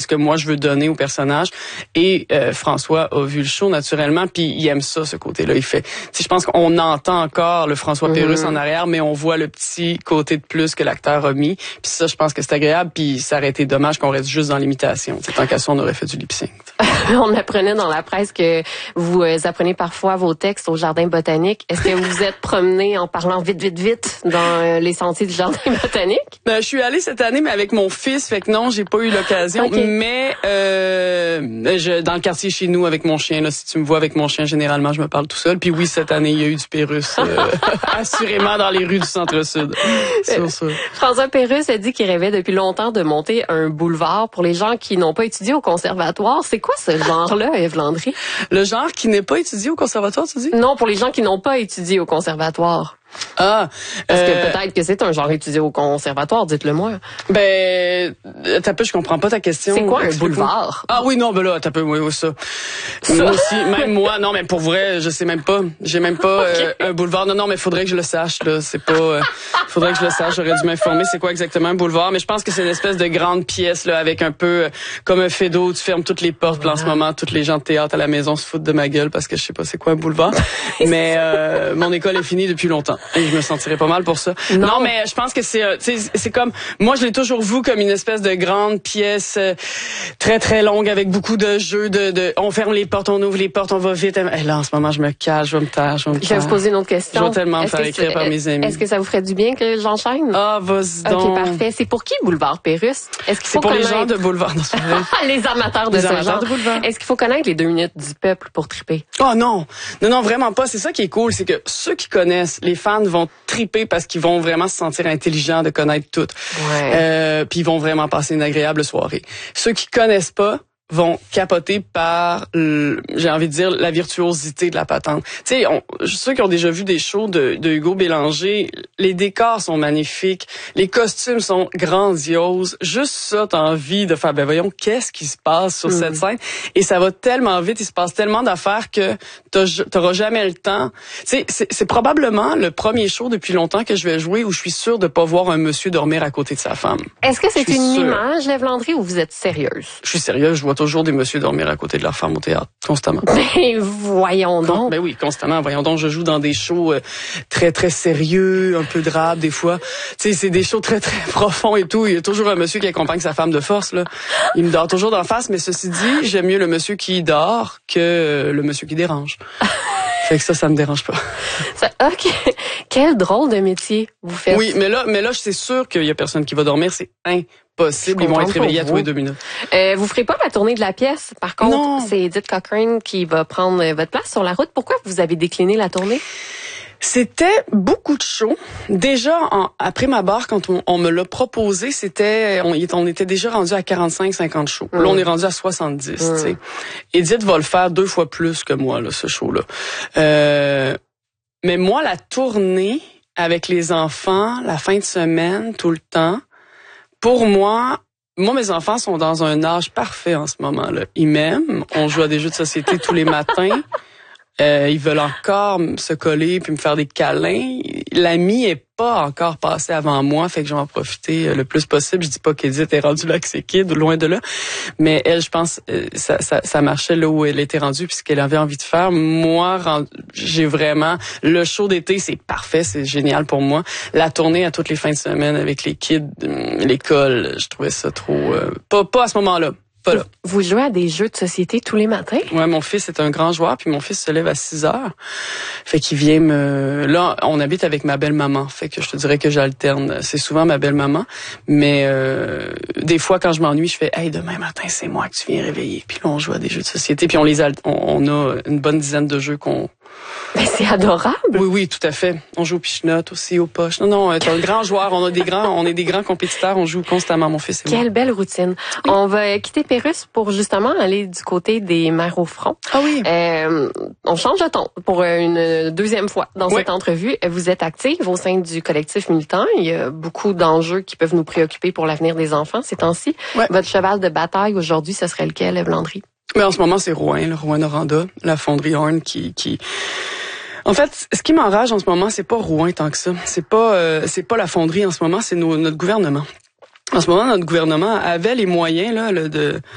que moi je veux donner au personnage. Et François a vu le show naturellement, puis il aime ça, ce côté-là. Il fait, je pense qu'on entend encore le François Pérusse en arrière, mais on voit le petit côté de plus que l'acteur a mis. Puis ça, je pense que c'est agréable, puis ça aurait été dommage qu'on reste juste dans l'imitation. Tant qu'à ça, on aurait fait du lip-sync. On apprenait dans la presse que vous apprenez parfois vos textes au jardin botanique. Est-ce que vous vous êtes promené en parlant vite, vite, vite dans les sentiers du jardin botanique? Je suis allée cette année, mais avec mon fils, fait que non, j'ai pas eu l'occasion. Okay. Mais dans le quartier chez nous avec mon chien, là, si tu me vois avec mon chien, généralement, je me parle tout seul. Puis oui, cette année, il y a eu du Pérusse, assurément dans les rues du Centre-Sud. Sur ça. François Pérusse a dit qu'il rêvait depuis longtemps de monter un boulevard pour les gens qui n'ont pas étudié au conservatoire. C'est quoi ce genre-là, Ève Landry? Le genre qui n'est pas étudié au conservatoire, tu dis? Non, pour les gens qui n'ont pas étudié au conservatoire. Parce que peut-être que c'est un genre étudié au conservatoire, dites-le-moi. T'as peu, je comprends pas ta question. C'est quoi un boulevard? Ah oui, non, là, t'as peu, oui, ça. Moi aussi, même moi, non, mais pour vrai, je sais même pas. J'ai même pas un boulevard. Non, mais faudrait que je le sache, là. C'est pas, faudrait que je le sache. J'aurais dû m'informer c'est quoi exactement un boulevard. Mais je pense que c'est une espèce de grande pièce, là, avec un peu, comme un fédo, tu fermes toutes les portes, là, en ce moment, toutes les gens de théâtre à la maison se foutent de ma gueule parce que je sais pas c'est quoi un boulevard. Mais, mon école est finie depuis longtemps. Et je me sentirais pas mal pour ça. Non, mais je pense que c'est comme, moi je l'ai toujours vu comme une espèce de grande pièce très très longue avec beaucoup de jeux on ferme les portes, on ouvre les portes, on va vite. Et là en ce moment je me cache, je vais me taire. Je vais vous poser une autre question. Je vais tellement me faire écrire par mes amis. Est-ce que ça vous ferait du bien que j'enchaîne? Ah, vas-y donc. Ok, parfait. C'est pour qui Boulevard Pérusse? Est-ce qu'il faut pour connaître... les gens de Boulevard. Les amateurs de ce genre. De Boulevard. Est-ce qu'il faut connaître les 2 minutes du peuple pour triper? Oh non, vraiment pas. C'est ça qui est cool, c'est que ceux qui connaissent, les fans vont triper parce qu'ils vont vraiment se sentir intelligents de connaître tout. Ouais. Puis ils vont vraiment passer une agréable soirée. Ceux qui connaissent pas vont capoter par, j'ai envie de dire, la virtuosité de la patente. Tu sais, ceux qui ont déjà vu des shows de Hugo Bélanger, les décors sont magnifiques, les costumes sont grandioses. Juste ça, t'as envie de faire, voyons, qu'est-ce qui se passe sur cette scène? Et ça va tellement vite, il se passe tellement d'affaires que t'auras jamais le temps. Tu sais, c'est probablement le premier show depuis longtemps que je vais jouer où je suis sûre de pas voir un monsieur dormir à côté de sa femme. Est-ce que c'est une image, Ève Landry, ou vous êtes sérieuse? Je suis sérieuse, je vois toujours des messieurs dormir à côté de leur femme au théâtre, constamment. Mais voyons donc. Oui, constamment. Voyons donc, je joue dans des shows très, très sérieux, un peu drap des fois. Tu sais, c'est des shows très, très profonds et tout. Il y a toujours un monsieur qui accompagne sa femme de force, là. Il me dort toujours d'en face, mais ceci dit, j'aime mieux le monsieur qui dort que le monsieur qui dérange. Fait que ça me dérange pas. OK. Quel drôle de métier vous faites. Oui, mais là, c'est sûr qu'il y a personne qui va dormir. C'est impossible. Ils vont être réveillés à tous les 2 minutes. Vous ferez pas la tournée de la pièce. Par contre, c'est Edith Cochrane qui va prendre votre place sur la route. Pourquoi vous avez décliné la tournée? C'était beaucoup de shows. Déjà, après ma barre, quand on me l'a proposé, on était déjà rendu à 45-50 shows. Là, on est rendu à 70, tu sais. Edith va le faire 2 fois plus que moi, là, ce show-là. Mais moi, la tournée avec les enfants, la fin de semaine, tout le temps, pour moi, mes enfants sont dans un âge parfait en ce moment-là. Ils m'aiment. On joue à des jeux de société tous les matins. Ils veulent encore se coller puis me faire des câlins. L'ami est pas encore passé avant moi, fait que je vais en profiter le plus possible. Je dis pas qu'Edith est rendue là que ses kids, loin de là. Mais elle, je pense, ça marchait là où elle était rendue puis ce qu'elle avait envie de faire. Moi, j'ai vraiment... Le show d'été, c'est parfait, c'est génial pour moi. La tournée à toutes les fins de semaine avec les kids, l'école, je trouvais ça trop... Pas à ce moment-là. Pas là. Vous jouez à des jeux de société tous les matins? Ouais, mon fils est un grand joueur, puis mon fils se lève à 6h. Fait qu'il vient Là, on habite avec ma belle-maman, fait que je te dirais que j'alterne. C'est souvent ma belle-maman, mais des fois, quand je m'ennuie, je fais « Hey, demain matin, c'est moi que tu viens réveiller. » Puis là, on joue à des jeux de société, puis on a une bonne dizaine de jeux qu'on... Mais c'est adorable. Oui, tout à fait. On joue au pichenote aussi, aux poches. Non, t'es un grand joueur. On est des grands compétiteurs. On joue constamment, mon fils et moi. Quelle belle routine. Oui. On va quitter Pérusse pour justement aller du côté des mères au front. Ah oui. On change de ton pour une deuxième fois dans cette entrevue. Vous êtes active au sein du collectif militant. Il y a beaucoup d'enjeux qui peuvent nous préoccuper pour l'avenir des enfants ces temps-ci. Ouais. Votre cheval de bataille aujourd'hui, ce serait lequel, Ève Landry? Mais en ce moment, c'est Rouen, le Rouen-Noranda, la fonderie Horn qui... En fait, ce qui m'enrage en ce moment, c'est pas Rouen tant que ça. C'est pas la fonderie en ce moment, c'est notre gouvernement. En ce moment, notre gouvernement avait les moyens là de